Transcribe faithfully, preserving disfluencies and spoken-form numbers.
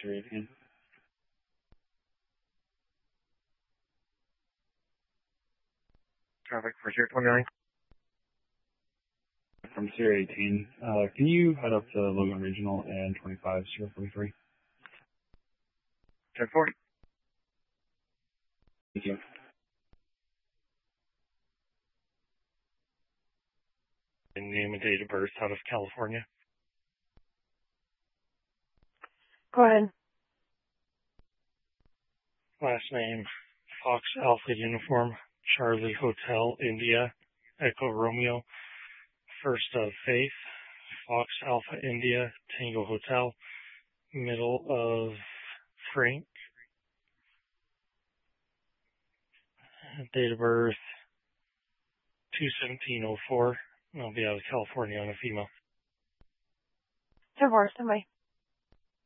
zero eighteen. Traffic for zero twenty-nine. From zero eighteen, uh, can you head up to Logan Regional and twenty-five zero forty-three? ten forty. Thank you. Name and date of birth out of California. Go ahead. Last name, Fox Alpha Uniform, Charlie Hotel, India, Echo Romeo. First of Faith, Fox Alpha India, Tango Hotel. Middle of Frank. Date of birth, two seventeen oh four. I'll be out of California on a female. Divorce, am I?